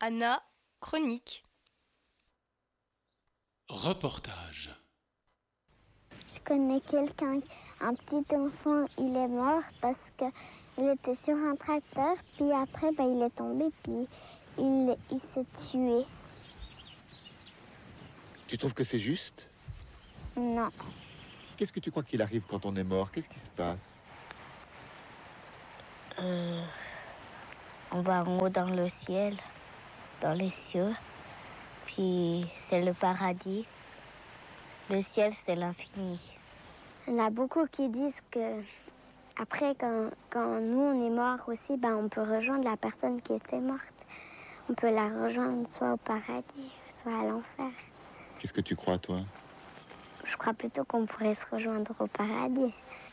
Anna, chronique. Reportage. Je connais quelqu'un, un petit enfant, il est mort parce qu'il était sur un tracteur, puis après il est tombé, puis il s'est tué. Tu trouves que c'est juste? Non, Qu'est-ce que tu crois qu'il arrive quand on est mort? Qu'est-ce qui se passe? On va en haut dans le ciel, dans les cieux, puis c'est le paradis. Le ciel, c'est l'infini. il y en a beaucoup qui disent que après, quand nous on est mort aussi, on peut rejoindre la personne qui était morte. On peut la rejoindre soit au paradis, soit à l'enfer. Qu'est-ce que tu crois, toi? Je crois plutôt qu'on pourrait se rejoindre au paradis.